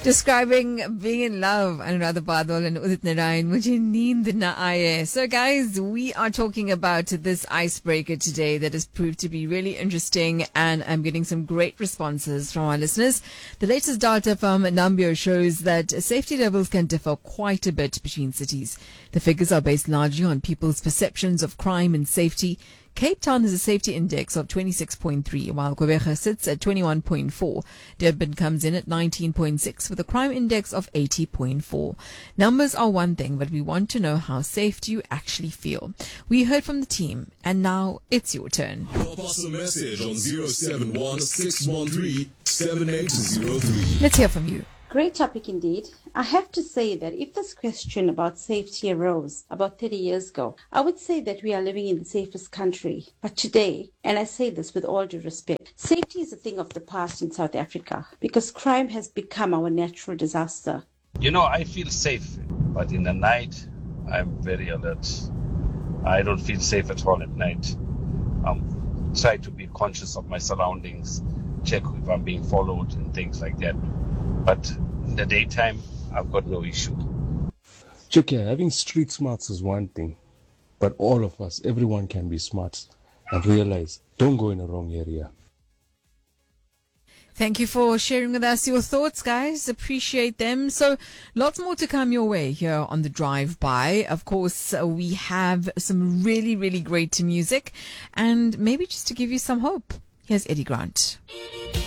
Describing being in love, Anuradha Padwal and Udit Narayan, mujhe neend na aaye. So guys, we are talking about this icebreaker today that has proved to be really interesting, and I'm getting some great responses from our listeners. The latest data from Numbeo shows that safety levels can differ quite a bit between cities. The figures are based largely on people's perceptions of crime and safety. Cape Town has a safety index of 26.3, while Gqeberha sits at 21.4. Durban comes in at 19.6 with a crime index of 80.4. Numbers are one thing, but we want to know how safe do you actually feel. We heard from the team, and now it's your turn. Pop us a message on 071-613-7803. Let's hear from you. Great topic indeed. I have to say that if this question about safety arose about 30 years ago, I would say that we are living in the safest country. But today, and I say this with all due respect, safety is a thing of the past in South Africa because crime has become our natural disaster. You know, I feel safe, but in the night, I'm very alert. I don't feel safe at all at night. Try to be conscious of my surroundings, check if I'm being followed and things like that. But in the daytime, I've got no issue. Chukia, having street smarts is one thing, but all of us, everyone can be smart and realize, don't go in the wrong area. Thank you for sharing with us your thoughts, guys. Appreciate them. So lots more to come your way here on the Drive By. Of course, we have some really, really great music, and maybe just to give you some hope, here's Eddie Grant.